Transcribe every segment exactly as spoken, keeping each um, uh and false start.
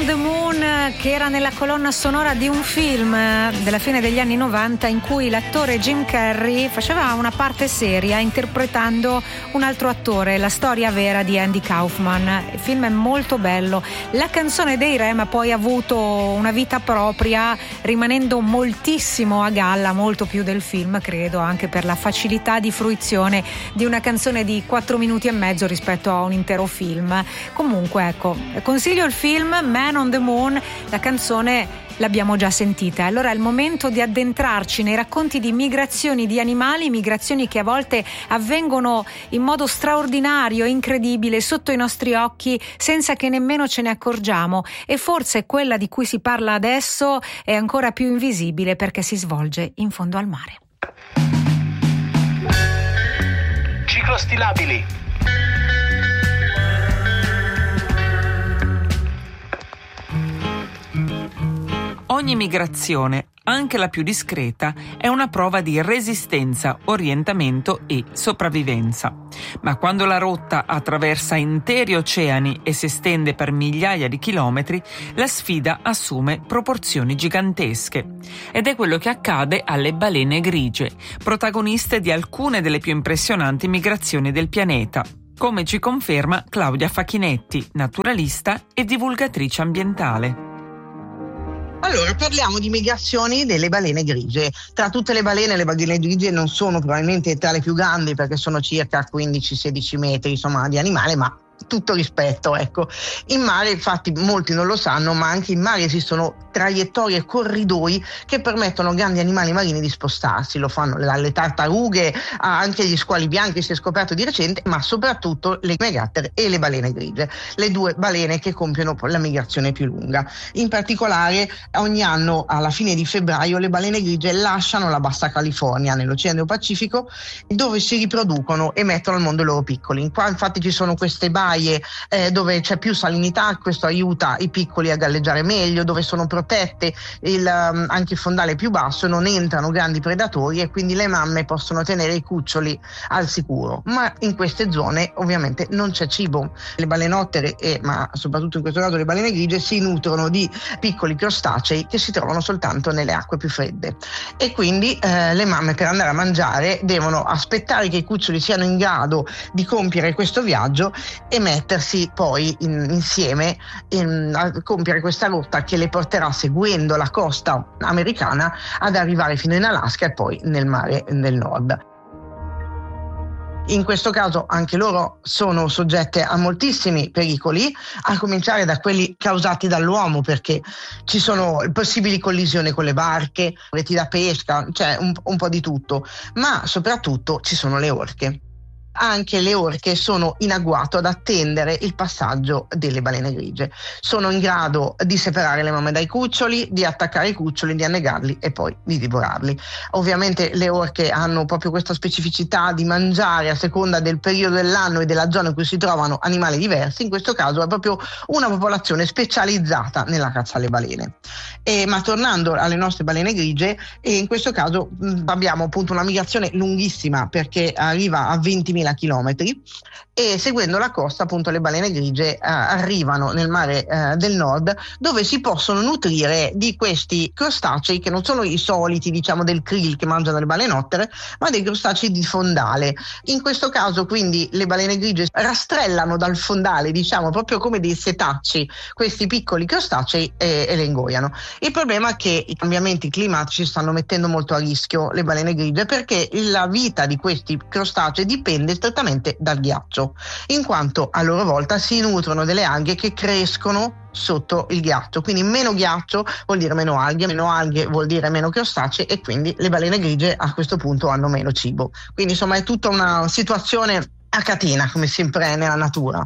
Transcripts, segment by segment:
on the Moon, che era nella colonna sonora di un film della fine degli anni novanta in cui l'attore Jim Carrey faceva una parte seria interpretando un altro attore, la storia vera di Andy Kaufman. Il film è molto bello. La canzone dei Rem ha poi avuto una vita propria, rimanendo moltissimo a galla, molto più del film, credo, anche per la facilità di fruizione di una canzone di quattro minuti e mezzo rispetto a un intero film. Comunque, ecco, consiglio il film Man on the Moon, la canzone l'abbiamo già sentita. Allora è il momento di addentrarci nei racconti di migrazioni di animali, migrazioni che a volte avvengono in modo straordinario, incredibile, sotto i nostri occhi, senza che nemmeno ce ne accorgiamo, e forse quella di cui si parla adesso è ancora più invisibile perché si svolge in fondo al mare. Ciclostilabili. Ogni migrazione, anche la più discreta, è una prova di resistenza, orientamento e sopravvivenza. Ma quando la rotta attraversa interi oceani e si estende per migliaia di chilometri, la sfida assume proporzioni gigantesche. Ed è quello che accade alle balene grigie, protagoniste di alcune delle più impressionanti migrazioni del pianeta, come ci conferma Claudia Facchinetti, naturalista e divulgatrice ambientale. Allora, parliamo di migrazioni delle balene grigie. Tra tutte le balene, le balene grigie non sono probabilmente tra le più grandi, perché sono circa quindici sedici metri, insomma, di animale, ma tutto rispetto, ecco. In mare, infatti, molti non lo sanno, ma anche in mare esistono traiettorie e corridoi che permettono a grandi animali marini di spostarsi. Lo fanno dalle tartarughe anche gli squali bianchi, si è scoperto di recente, ma soprattutto le megatter e le balene grigie, le due balene che compiono la migrazione più lunga. In particolare, ogni anno alla fine di febbraio le balene grigie lasciano la Bassa California nell'Oceano Pacifico, dove si riproducono e mettono al mondo i loro piccoli. Qua infatti ci sono queste baie eh, dove c'è più salinità, questo aiuta i piccoli a galleggiare meglio, dove sono protette, il, anche il fondale più basso, non entrano grandi predatori e quindi le mamme possono tenere i cuccioli al sicuro. Ma in queste zone ovviamente non c'è cibo. Le balenottere, e, ma soprattutto in questo caso le balene grigie, si nutrono di piccoli crostacei che si trovano soltanto nelle acque più fredde, e quindi eh, le mamme, per andare a mangiare, devono aspettare che i cuccioli siano in grado di compiere questo viaggio e mettersi poi in, insieme in, a compiere questa rotta che le porterà, seguendo la costa americana, ad arrivare fino in Alaska e poi nel mare del nord. In questo caso anche loro sono soggette a moltissimi pericoli, a cominciare da quelli causati dall'uomo, perché ci sono possibili collisioni con le barche, reti da pesca, cioè un, un po' di tutto, ma soprattutto ci sono le orche. Anche le orche sono in agguato ad attendere il passaggio delle balene grigie. Sono in grado di separare le mamme dai cuccioli, di attaccare i cuccioli, di annegarli e poi di divorarli. Ovviamente le orche hanno proprio questa specificità di mangiare a seconda del periodo dell'anno e della zona in cui si trovano animali diversi. In questo caso è proprio una popolazione specializzata nella caccia alle balene. E, ma tornando alle nostre balene grigie, e in questo caso mh, abbiamo appunto una migrazione lunghissima, perché arriva a ventimila chilometri, e seguendo la costa appunto le balene grigie eh, arrivano nel mare eh, del nord, dove si possono nutrire di questi crostacei che non sono i soliti, diciamo, del krill che mangiano le balenottere, ma dei crostacei di fondale. In questo caso quindi le balene grigie rastrellano dal fondale, diciamo, proprio come dei setacci, questi piccoli crostacei e, e le ingoiano. Il problema è che i cambiamenti climatici stanno mettendo molto a rischio le balene grigie, perché la vita di questi crostacei dipende strettamente dal ghiaccio, in quanto a loro volta si nutrono delle alghe che crescono sotto il ghiaccio. Quindi meno ghiaccio vuol dire meno alghe, meno alghe vuol dire meno crostacei, e quindi le balene grigie a questo punto hanno meno cibo. Quindi insomma è tutta una situazione a catena, come sempre è nella natura.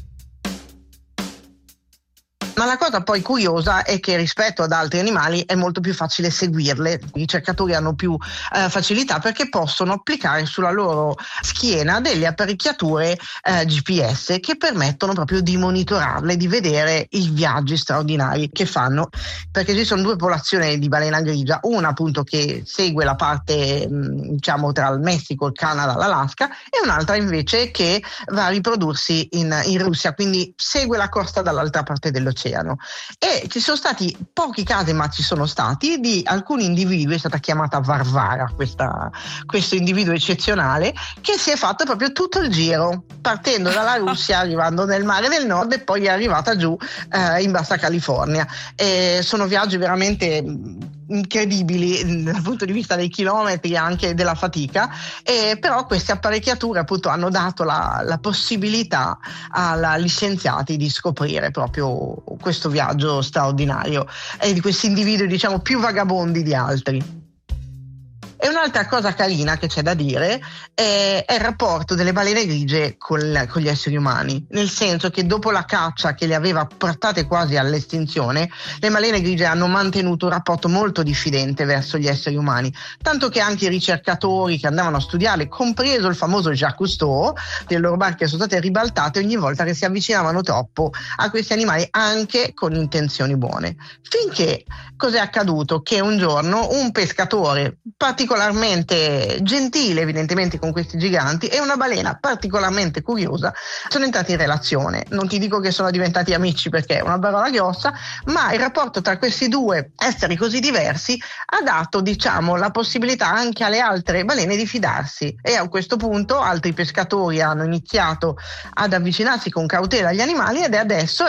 Ma la cosa poi curiosa è che rispetto ad altri animali è molto più facile seguirle. I ricercatori hanno più eh, facilità, perché possono applicare sulla loro schiena delle apparecchiature eh, G P S che permettono proprio di monitorarle, di vedere i viaggi straordinari che fanno, perché ci sono due popolazioni di balena grigia, una appunto che segue la parte mh, diciamo tra il Messico, il Canada, l'Alaska, e un'altra invece che va a riprodursi in, in Russia, quindi segue la costa dall'altra parte dell'oceano. nell'oceano. E ci sono stati pochi casi, ma ci sono stati, di alcuni individui, è stata chiamata Varvara questa, questo individuo eccezionale, che si è fatto proprio tutto il giro, partendo dalla Russia, arrivando nel mare del nord e poi è arrivata giù eh, in Bassa California. E sono viaggi veramente incredibili dal punto di vista dei chilometri e anche della fatica, e però queste apparecchiature appunto hanno dato la, la possibilità agli scienziati di scoprire proprio questo viaggio straordinario e di questi individui, diciamo, più vagabondi di altri. E un'altra cosa carina che c'è da dire è, è il rapporto delle balene grigie col, con gli esseri umani, nel senso che dopo la caccia che le aveva portate quasi all'estinzione, le balene grigie hanno mantenuto un rapporto molto diffidente verso gli esseri umani, tanto che anche i ricercatori che andavano a studiarle, compreso il famoso Jacques Cousteau, le loro barche sono state ribaltate ogni volta che si avvicinavano troppo a questi animali, anche con intenzioni buone. Finché cos'è accaduto? Che un giorno un pescatore particolarmente gentile evidentemente con questi giganti e una balena particolarmente curiosa sono entrati in relazione. Non ti dico che sono diventati amici perché è una parola grossa, ma il rapporto tra questi due esseri così diversi ha dato, diciamo, la possibilità anche alle altre balene di fidarsi, e a questo punto altri pescatori hanno iniziato ad avvicinarsi con cautela agli animali ed adesso